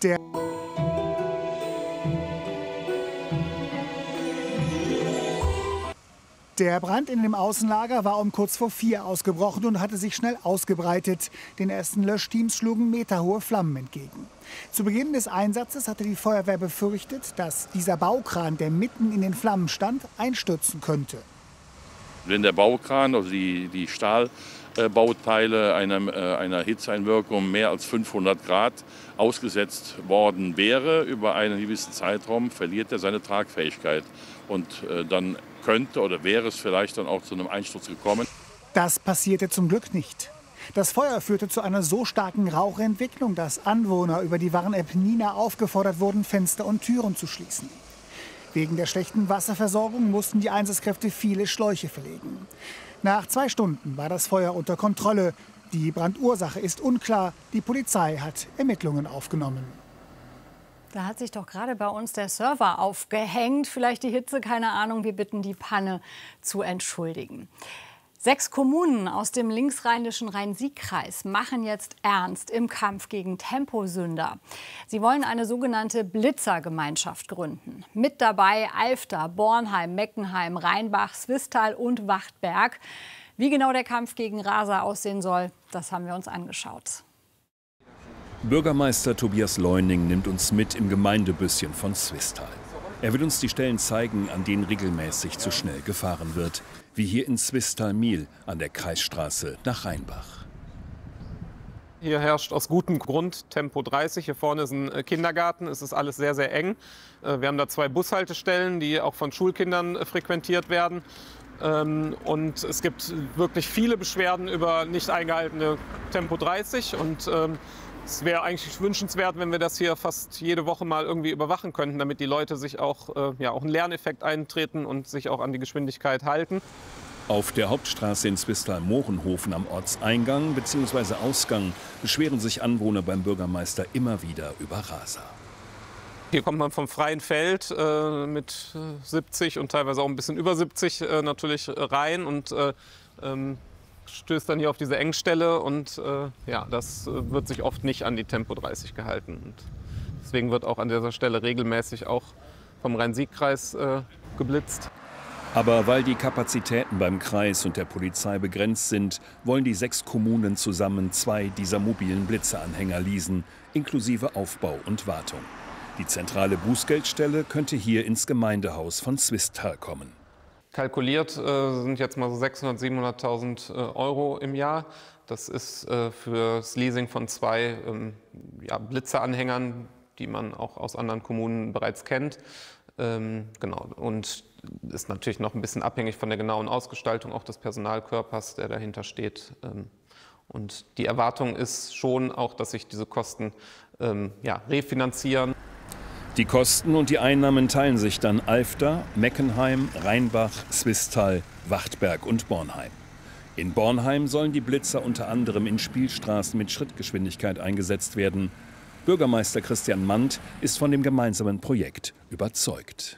Der Brand in dem Außenlager war um kurz vor 4 ausgebrochen und hatte sich schnell ausgebreitet. Den ersten Löschteams schlugen meterhohe Flammen entgegen. Zu Beginn des Einsatzes hatte die Feuerwehr befürchtet, dass dieser Baukran, der mitten in den Flammen stand, einstürzen könnte. Wenn der Baukran, also die Stahlbauteile einer Hitzeeinwirkung mehr als 500 Grad ausgesetzt worden wäre über einen gewissen Zeitraum, verliert er seine Tragfähigkeit. Und dann könnte oder wäre es vielleicht dann auch zu einem Einsturz gekommen. Das passierte zum Glück nicht. Das Feuer führte zu einer so starken Rauchentwicklung, dass Anwohner über die Warn-App Nina aufgefordert wurden, Fenster und Türen zu schließen. Wegen der schlechten Wasserversorgung mussten die Einsatzkräfte viele Schläuche verlegen. Nach 2 Stunden war das Feuer unter Kontrolle. Die Brandursache ist unklar. Die Polizei hat Ermittlungen aufgenommen. Da hat sich doch gerade bei uns der Server aufgehängt. Vielleicht die Hitze, keine Ahnung. Wir bitten die Panne zu entschuldigen. 6 Kommunen aus dem linksrheinischen Rhein-Sieg-Kreis machen jetzt ernst im Kampf gegen Temposünder. Sie wollen eine sogenannte Blitzergemeinschaft gründen. Mit dabei Alfter, Bornheim, Meckenheim, Rheinbach, Swisttal und Wachtberg. Wie genau der Kampf gegen Raser aussehen soll, das haben wir uns angeschaut. Bürgermeister Tobias Leuning nimmt uns mit im Gemeindebüsschen von Swisttal. Er will uns die Stellen zeigen, an denen regelmäßig zu schnell gefahren wird. Wie hier in Swisttal-Miel an der Kreisstraße nach Rheinbach. Hier herrscht aus gutem Grund Tempo 30. Hier vorne ist ein Kindergarten. Es ist alles sehr, sehr eng. Wir haben da 2 Bushaltestellen, die auch von Schulkindern frequentiert werden. Und es gibt wirklich viele Beschwerden über nicht eingehaltene Tempo 30. Und es wäre eigentlich wünschenswert, wenn wir das hier fast jede Woche mal irgendwie überwachen könnten, damit die Leute sich auch einen Lerneffekt eintreten und sich auch an die Geschwindigkeit halten. Auf der Hauptstraße in Swisttal-Mohrenhofen am Ortseingang bzw. Ausgang beschweren sich Anwohner beim Bürgermeister immer wieder über Raser. Hier kommt man vom freien Feld mit 70 und teilweise auch ein bisschen über 70 natürlich rein und stößt dann hier auf diese Engstelle und das wird sich oft nicht an die Tempo 30 gehalten. Und deswegen wird auch an dieser Stelle regelmäßig auch vom Rhein-Sieg-Kreis geblitzt. Aber weil die Kapazitäten beim Kreis und der Polizei begrenzt sind, wollen die 6 Kommunen zusammen 2 dieser mobilen Blitzeranhänger leasen, inklusive Aufbau und Wartung. Die zentrale Bußgeldstelle könnte hier ins Gemeindehaus von Swisttal kommen. Kalkuliert sind jetzt mal so 600.000, 700.000 Euro im Jahr. Das ist für das Leasing von 2 Blitzeranhängern, die man auch aus anderen Kommunen bereits kennt. Genau. Und ist natürlich noch ein bisschen abhängig von der genauen Ausgestaltung auch des Personalkörpers, der dahinter steht. Und die Erwartung ist schon auch, dass sich diese Kosten refinanzieren. Die Kosten und die Einnahmen teilen sich dann Alfter, Meckenheim, Rheinbach, Swisttal, Wachtberg und Bornheim. In Bornheim sollen die Blitzer unter anderem in Spielstraßen mit Schrittgeschwindigkeit eingesetzt werden. Bürgermeister Christian Mand ist von dem gemeinsamen Projekt überzeugt.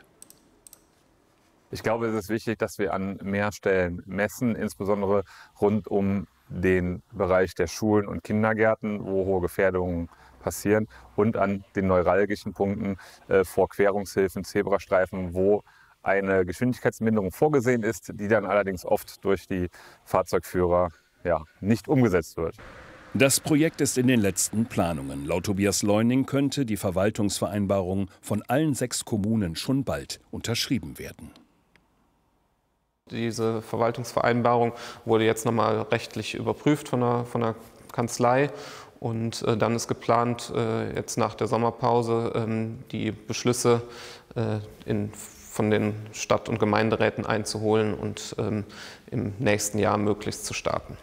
Ich glaube, es ist wichtig, dass wir an mehr Stellen messen, insbesondere rund um den Bereich der Schulen und Kindergärten, wo hohe Gefährdungen passieren, und an den neuralgischen Punkten vor Querungshilfen, Zebrastreifen, wo eine Geschwindigkeitsminderung vorgesehen ist, die dann allerdings oft durch die Fahrzeugführer nicht umgesetzt wird. Das Projekt ist in den letzten Planungen. Laut Tobias Leuning könnte die Verwaltungsvereinbarung von allen 6 Kommunen schon bald unterschrieben werden. Diese Verwaltungsvereinbarung wurde jetzt nochmal rechtlich überprüft von der Kanzlei. Und dann ist geplant, jetzt nach der Sommerpause die Beschlüsse von den Stadt- und Gemeinderäten einzuholen und im nächsten Jahr möglichst zu starten.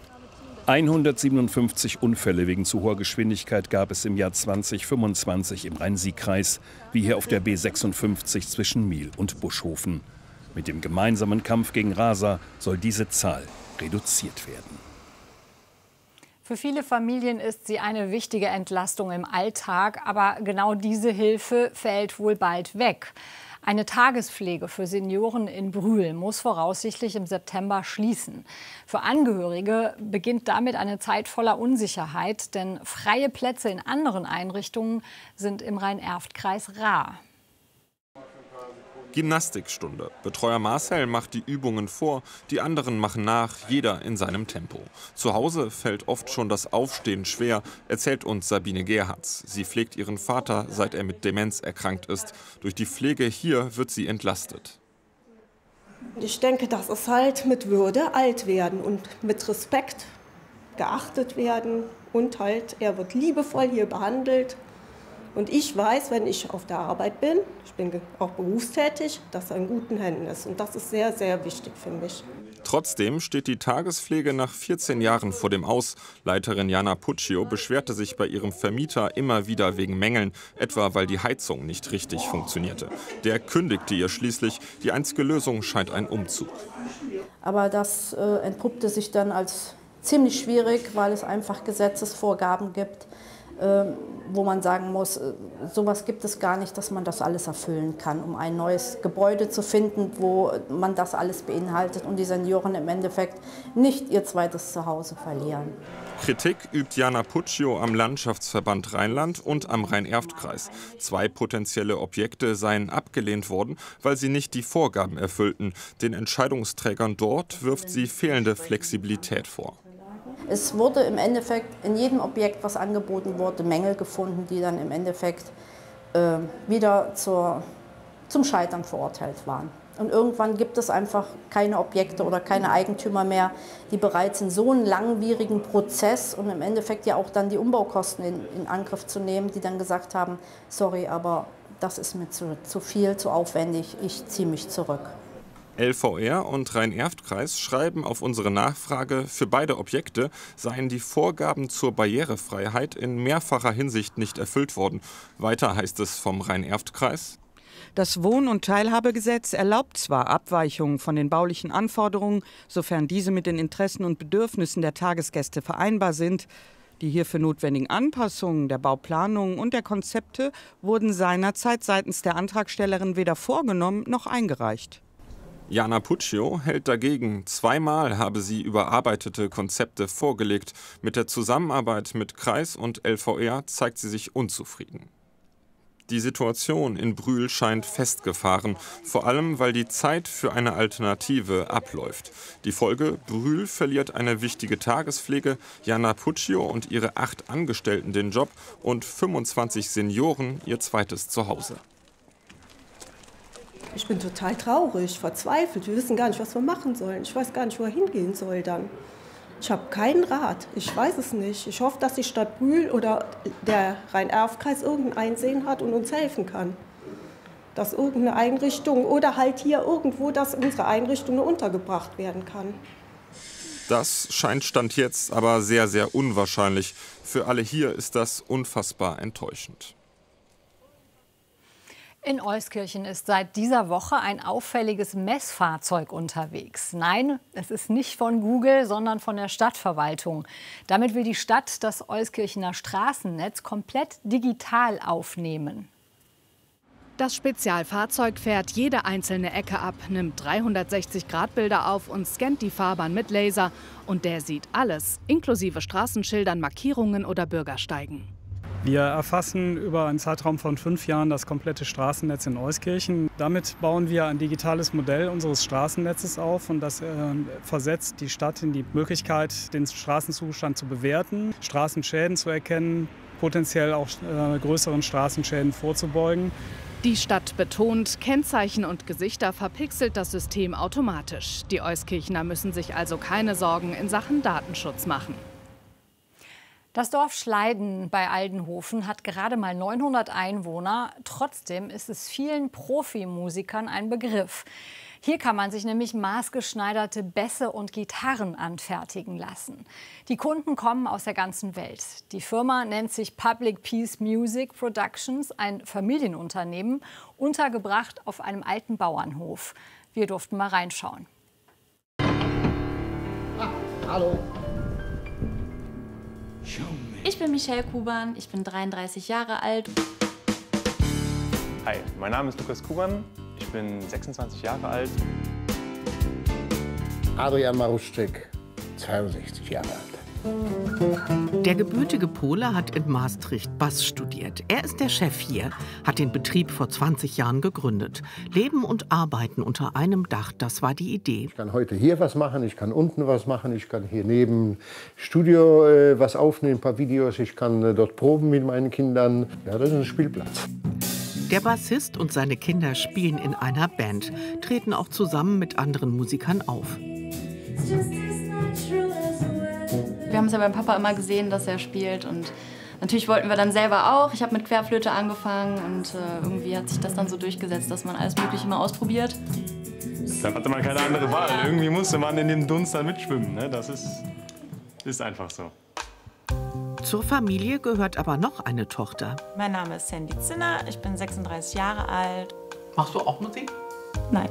157 Unfälle wegen zu hoher Geschwindigkeit gab es im Jahr 2025 im Rhein-Sieg-Kreis, wie hier auf der B56 zwischen Miel und Buschhofen. Mit dem gemeinsamen Kampf gegen Raser soll diese Zahl reduziert werden. Für viele Familien ist sie eine wichtige Entlastung im Alltag, aber genau diese Hilfe fällt wohl bald weg. Eine Tagespflege für Senioren in Brühl muss voraussichtlich im September schließen. Für Angehörige beginnt damit eine Zeit voller Unsicherheit, denn freie Plätze in anderen Einrichtungen sind im Rhein-Erft-Kreis rar. Gymnastikstunde. Betreuer Marcel macht die Übungen vor, die anderen machen nach, jeder in seinem Tempo. Zu Hause fällt oft schon das Aufstehen schwer, erzählt uns Sabine Gerhards. Sie pflegt ihren Vater, seit er mit Demenz erkrankt ist. Durch die Pflege hier wird sie entlastet. Ich denke, das ist halt mit Würde alt werden und mit Respekt geachtet werden. Und halt, er wird liebevoll hier behandelt. Und ich weiß, wenn ich auf der Arbeit bin, ich bin auch berufstätig, dass er in guten Händen ist. Und das ist sehr, sehr wichtig für mich. Trotzdem steht die Tagespflege nach 14 Jahren vor dem Aus. Leiterin Jana Puccio beschwerte sich bei ihrem Vermieter immer wieder wegen Mängeln, etwa weil die Heizung nicht richtig funktionierte. Der kündigte ihr schließlich. Die einzige Lösung scheint ein Umzug. Aber das entpuppte sich dann als ziemlich schwierig, weil es einfach Gesetzesvorgaben gibt, wo man sagen muss, sowas gibt es gar nicht, dass man das alles erfüllen kann, um ein neues Gebäude zu finden, wo man das alles beinhaltet und die Senioren im Endeffekt nicht ihr zweites Zuhause verlieren. Kritik übt Jana Puccio am Landschaftsverband Rheinland und am Rhein-Erft-Kreis. 2 potenzielle Objekte seien abgelehnt worden, weil sie nicht die Vorgaben erfüllten. Den Entscheidungsträgern dort wirft sie fehlende Flexibilität vor. Es wurde im Endeffekt in jedem Objekt, was angeboten wurde, Mängel gefunden, die dann im Endeffekt wieder zum Scheitern verurteilt waren. Und irgendwann gibt es einfach keine Objekte oder keine Eigentümer mehr, die bereits in so einem langwierigen Prozess und im Endeffekt ja auch dann die Umbaukosten in Angriff zu nehmen, die dann gesagt haben, sorry, aber das ist mir zu viel, zu aufwendig, ich ziehe mich zurück. LVR und Rhein-Erft-Kreis schreiben auf unsere Nachfrage, für beide Objekte seien die Vorgaben zur Barrierefreiheit in mehrfacher Hinsicht nicht erfüllt worden. Weiter heißt es vom Rhein-Erft-Kreis: Das Wohn- und Teilhabegesetz erlaubt zwar Abweichungen von den baulichen Anforderungen, sofern diese mit den Interessen und Bedürfnissen der Tagesgäste vereinbar sind. Die hierfür notwendigen Anpassungen der Bauplanung und der Konzepte wurden seinerzeit seitens der Antragstellerin weder vorgenommen noch eingereicht. Jana Puccio hält dagegen. 2-mal habe sie überarbeitete Konzepte vorgelegt. Mit der Zusammenarbeit mit Kreis und LVR zeigt sie sich unzufrieden. Die Situation in Brühl scheint festgefahren, vor allem weil die Zeit für eine Alternative abläuft. Die Folge: Brühl verliert eine wichtige Tagespflege, Jana Puccio und ihre 8 Angestellten den Job und 25 Senioren ihr zweites Zuhause. Ich bin total traurig, verzweifelt. Wir wissen gar nicht, was wir machen sollen. Ich weiß gar nicht, wo er hingehen soll dann. Ich habe keinen Rat. Ich weiß es nicht. Ich hoffe, dass die Stadt Brühl oder der Rhein-Erft-Kreis irgendein Einsehen hat und uns helfen kann. Dass irgendeine Einrichtung oder halt hier irgendwo, dass unsere Einrichtung untergebracht werden kann. Das scheint Stand jetzt aber sehr, sehr unwahrscheinlich. Für alle hier ist das unfassbar enttäuschend. In Euskirchen ist seit dieser Woche ein auffälliges Messfahrzeug unterwegs. Nein, es ist nicht von Google, sondern von der Stadtverwaltung. Damit will die Stadt das Euskirchener Straßennetz komplett digital aufnehmen. Das Spezialfahrzeug fährt jede einzelne Ecke ab, nimmt 360-Grad-Bilder auf und scannt die Fahrbahn mit Laser. Und der sieht alles, inklusive Straßenschildern, Markierungen oder Bürgersteigen. Wir erfassen über einen Zeitraum von 5 Jahren das komplette Straßennetz in Euskirchen. Damit bauen wir ein digitales Modell unseres Straßennetzes auf und das versetzt die Stadt in die Möglichkeit, den Straßenzustand zu bewerten, Straßenschäden zu erkennen, potenziell auch größeren Straßenschäden vorzubeugen. Die Stadt betont, Kennzeichen und Gesichter verpixelt das System automatisch. Die Euskirchener müssen sich also keine Sorgen in Sachen Datenschutz machen. Das Dorf Schleiden bei Aldenhofen hat gerade mal 900 Einwohner. Trotzdem ist es vielen Profimusikern ein Begriff. Hier kann man sich nämlich maßgeschneiderte Bässe und Gitarren anfertigen lassen. Die Kunden kommen aus der ganzen Welt. Die Firma nennt sich Public Peace Music Productions, ein Familienunternehmen, untergebracht auf einem alten Bauernhof. Wir durften mal reinschauen. Hallo. Ich bin Michelle Kuban, ich bin 33 Jahre alt. Hi, mein Name ist Lukas Kuban. Ich bin 26 Jahre alt. Adrian Maruszczyk, 62 Jahre alt. Der gebürtige Pole hat in Maastricht Bass studiert. Er ist der Chef hier, hat den Betrieb vor 20 Jahren gegründet. Leben und Arbeiten unter einem Dach, das war die Idee. Ich kann heute hier was machen, ich kann unten was machen, ich kann hier neben Studio was aufnehmen, ein paar Videos, ich kann dort proben mit meinen Kindern. Ja, das ist ein Spielplatz. Der Bassist und seine Kinder spielen in einer Band, treten auch zusammen mit anderen Musikern auf. Wir haben es ja beim Papa immer gesehen, dass er spielt und natürlich wollten wir dann selber auch. Ich habe mit Querflöte angefangen und irgendwie hat sich das dann so durchgesetzt, dass man alles Mögliche mal ausprobiert. Dann hatte man keine andere Wahl. Irgendwie musste man in dem Dunst dann mitschwimmen. Ne? Das ist einfach so. Zur Familie gehört aber noch eine Tochter. Mein Name ist Sandy Zinner, ich bin 36 Jahre alt. Machst du auch Musik? Nein.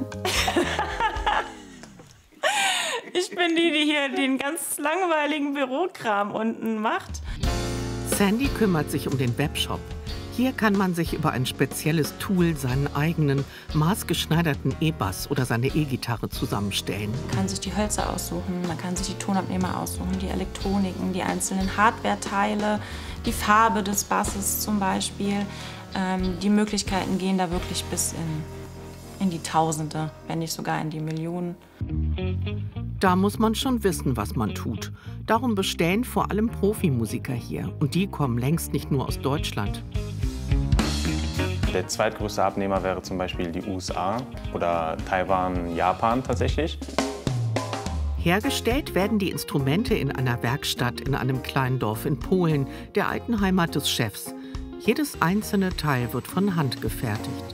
Ich bin die hier den ganz langweiligen Bürokram unten macht. Sandy kümmert sich um den Webshop. Hier kann man sich über ein spezielles Tool seinen eigenen, maßgeschneiderten E-Bass oder seine E-Gitarre zusammenstellen. Man kann sich die Hölzer aussuchen, man kann sich die Tonabnehmer aussuchen, die Elektroniken, die einzelnen Hardware-Teile, die Farbe des Basses zum Beispiel. Die Möglichkeiten gehen da wirklich bis in die Tausende, wenn nicht sogar in die Millionen. Da muss man schon wissen, was man tut. Darum bestellen vor allem Profimusiker hier. Und die kommen längst nicht nur aus Deutschland. Der zweitgrößte Abnehmer wäre zum Beispiel die USA oder Taiwan, Japan tatsächlich. Hergestellt werden die Instrumente in einer Werkstatt in einem kleinen Dorf in Polen, der alten Heimat des Chefs. Jedes einzelne Teil wird von Hand gefertigt.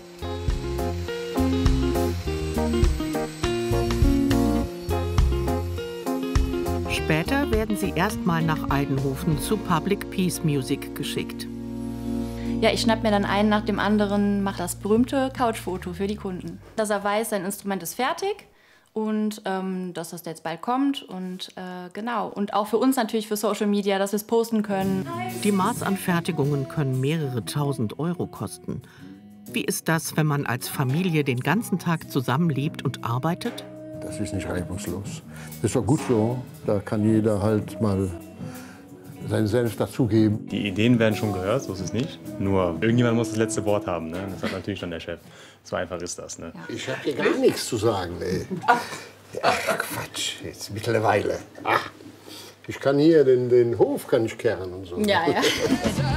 Später werden sie erstmal nach Eidenhofen zu Public Peace Music geschickt. Ja, ich schnapp mir dann einen nach dem anderen, mache das berühmte Couchfoto für die Kunden. Dass er weiß, sein Instrument ist fertig und dass das jetzt bald kommt. Und genau. Und auch für uns natürlich für Social Media, dass wir es posten können. Die Maßanfertigungen können mehrere tausend Euro kosten. Wie ist das, wenn man als Familie den ganzen Tag zusammenlebt und arbeitet? Das ist nicht reibungslos. Das ist doch gut so. Da kann jeder halt mal seinen Senf dazugeben. Die Ideen werden schon gehört, so ist es nicht. Nur irgendjemand muss das letzte Wort haben. Ne? Das hat natürlich dann der Chef. So einfach ist das. Ne? Ich habe hier gar nichts zu sagen. Ey. Ach, Quatsch, jetzt mittlerweile. Ach, ich kann hier den Hof kann ich kehren und so. Ja, ja.